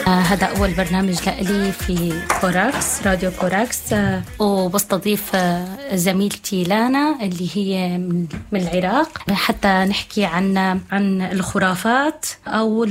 هذا أول برنامج لإلي في كوراكس، راديو كوراكس، وبستضيف زميلتي لانا اللي هي من العراق حتى نحكي عن الخرافات أو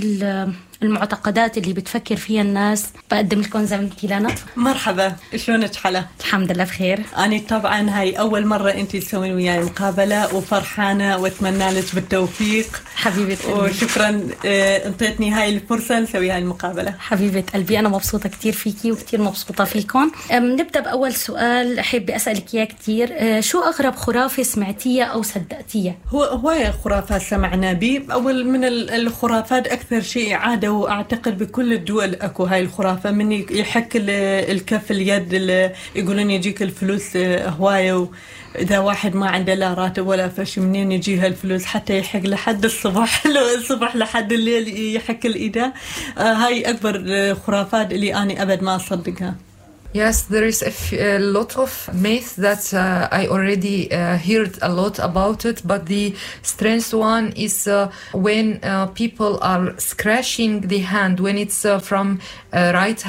المعتقدات اللي بتفكر فيها الناس. بقدم لكم زميلتي لانا. مرحبا، شلونك حلا؟ الحمد لله بخير. أنا طبعا هاي أول مرة أنتي تسوين وياي مقابلة وفرحانة وأتمنى لك بالتوفيق حبيبة قلبي. وشكرا انطيتني هاي الفرصة نسوي هاي المقابلة. حبيبة قلبي، أنا مبسوطة كتير فيكي وكتير مبسوطة فيكم. نبدأ بأول سؤال أحب أسألك إياه كتير. شو أغرب خرافة سمعتيها أو صدقتيها؟ هواية خرافات سمعنا بي. أول من الخرافات أكثر شيء عادة، وأعتقد بكل الدول أكو هاي الخرافة، من يحك الكف اليد يقولون يجيك الفلوس هواية، إذا واحد ما عنده لا راتب ولا فش منين يجيها الفلوس، حتى يحق لحد الصبح الصبح لحد الليل يحك الإيدة. هاي أكبر خرافات اللي أنا أبد ما أصدقها. Yes, there is a lot of myths that I already heard a lot about it, but the strangest one is when people are scratching the hand, when it's from right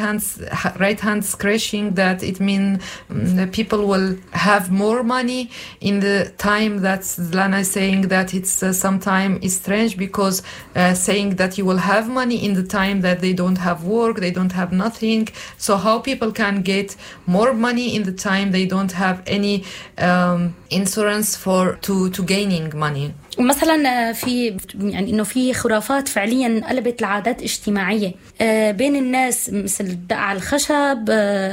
hand scratching, that it means people will have more money in the time that Lana is saying that it's sometimes is strange, because saying that you will have money in the time that they don't have work, they don't have nothing. So how people can get more money in the time they don't have any insurance to gaining money. مثلا في يعني انه في خرافات فعليا قلبت لعادات اجتماعيه بين الناس، مثل الدق على الخشب.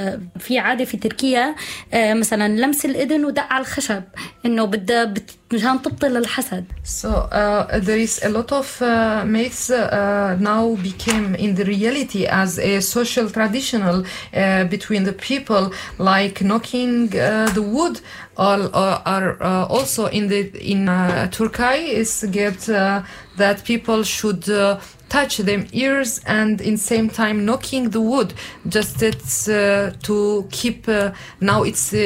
في عاده في تركيا مثلا لمس الاذن ودق على الخشب، انه بدها مشان تبطل الحسد. So there is a lot of myths now became in the reality as a social traditional between the people, like knocking the wood, or also in Turkey is get that people should touch them ears, and in same time knocking the wood, just to keep now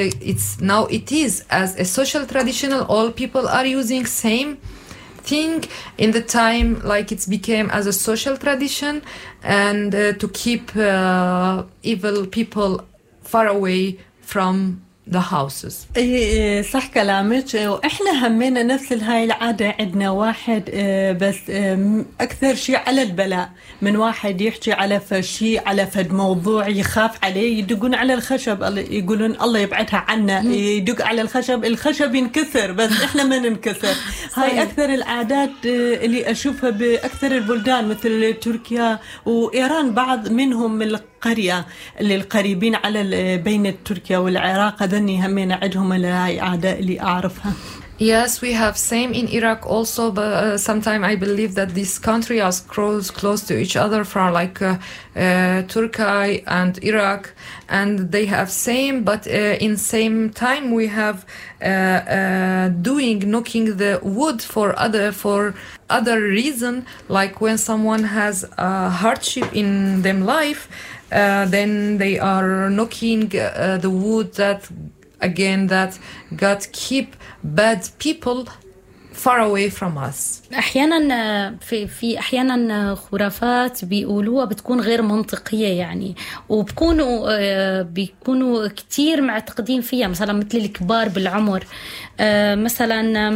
it is as a social traditional, all people are using same thing in the time, like it's became as a social tradition, and to keep evil people far away from the houses. اي صح كلامك، واحنا همينا نفس هاي العاده. عندنا واحد بس اكثر شيء على البلاء، من واحد يحكي على فشي على فد موضوع يخاف عليه، يدقون على الخشب، يقولون الله يبعدها عنا، يدق على الخشب ينكسر، بس احنا ما ننكسر. هاي اكثر العادات اللي اشوفها باكثر البلدان مثل تركيا وايران. بعض منهم من القريه اللي القريبين على بين تركيا والعراق، هذني همين عندهم هاي عادة اللي أعرفها. Yes, we have same in Iraq also, but sometimes I believe that this country are close to each other, from like Turkey and Iraq, and they have same, but in same time we have knocking the wood for other reason, like when someone has a hardship in them life, then they are knocking the wood that God keep bad people far away from us. احيانا في احيانا خرافات بيقولوها بتكون غير منطقيه يعني، بيكونوا كتير معتقدين فيها، مثلا مثل الكبار بالعمر، مثلا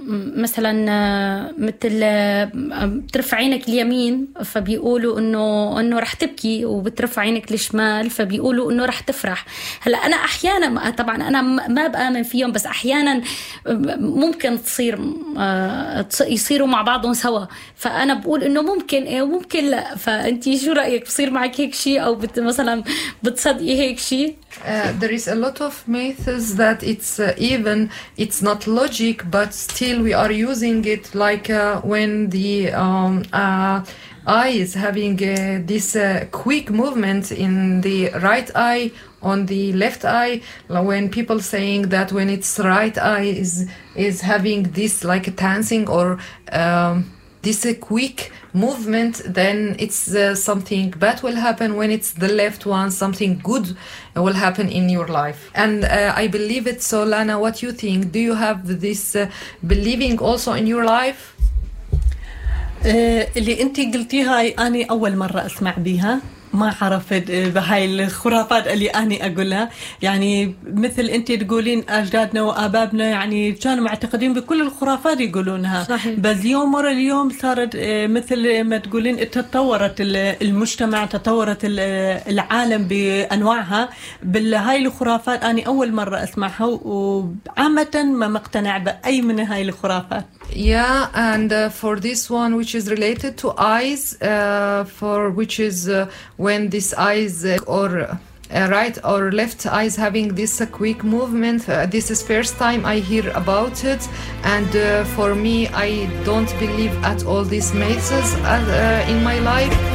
مثل بترفع عينك اليمين فبيقولوا انه رح تبكي، وبترفع عينك الشمال فبيقولوا انه رح تفرح. هلا انا احيانا طبعا انا ما بآمن فيهم، بس احيانا ممكن يصيروا مع بعضهم سوا، فانا بقول انه ممكن لا. فانتي شو رايك؟ بصير معك هيك شيء او مثلا بتصدقي هيك شيء؟ There is a lot of myths that it's not logic, but still we are using it, like when the eye is having this quick movement in the right eye on the left eye, when people saying that when its right eye is having this like dancing or this quick movement, then it's something bad will happen. When it's the left one, something good will happen in your life. And I believe it. So Lana, what you think? Do you have this believing also in your life? اللي انتي قلتيها أنا أول مرة أسمع بيها. ما عرفت بهاي الخرافات اللي أنا أقولها. يعني مثل أنت تقولين أجدادنا وآبابنا يعني كانوا معتقدين بكل الخرافات يقولونها. صحيح. بس يوم ورا اليوم صارت مثل ما تقولين تطورت المجتمع، تطورت العالم بأنواعها. بالهاي الخرافات أنا أول مرة أسمعها، وعامة ما مقتنع بأي من هاي الخرافات. Yeah, and for this one, which is related to eyes, for which is when this eyes or right or left eyes having this quick movement. This is first time I hear about it, and for me, I don't believe at all these myths in my life.